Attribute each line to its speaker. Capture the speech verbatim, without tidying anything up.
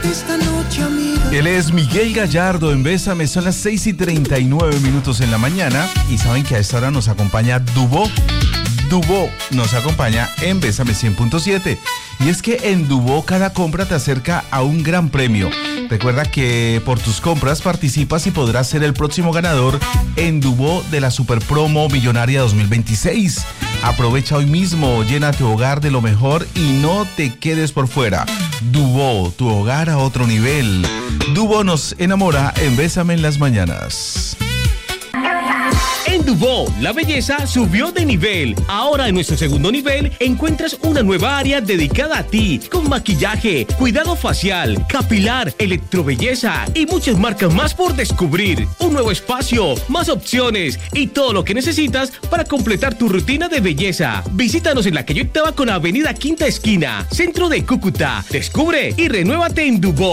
Speaker 1: esta noche, amiga.
Speaker 2: Él es Miguel Gallardo en Bésame, son las seis y treinta y nueve minutos en la mañana y saben que a esta hora nos acompaña Dubó. Dubó nos acompaña en Bésame cien punto siete y es que en Dubó cada compra te acerca a un gran premio. Recuerda que por tus compras participas y podrás ser el próximo ganador en Dubó de la Super Promo Millonaria dos mil veintiséis. Aprovecha hoy mismo, llena tu hogar de lo mejor y no te quedes por fuera. Dubó, tu hogar a otro nivel. Dubó nos enamora en Bésame en las mañanas.
Speaker 3: En Dubó, la belleza subió de nivel. Ahora en nuestro segundo nivel encuentras una nueva área dedicada a ti, con maquillaje, cuidado facial, capilar, electrobelleza y muchas marcas más por descubrir. Un nuevo espacio, más opciones y todo lo que necesitas para completar tu rutina de belleza. Visítanos en la calle Octava con Avenida Quinta Esquina, centro de Cúcuta. Descubre y renuévate en Dubó.